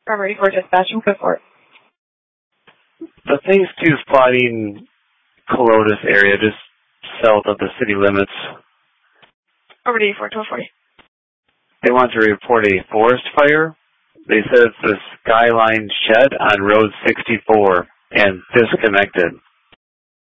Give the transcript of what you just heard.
I'm ready for dispatch and go for it. The Phase 2 spotting Colotis area, just south of the city limits. Over to you for 1240. They want to report a forest fire. They said it's the Skyline Shed on Road 64 and disconnected.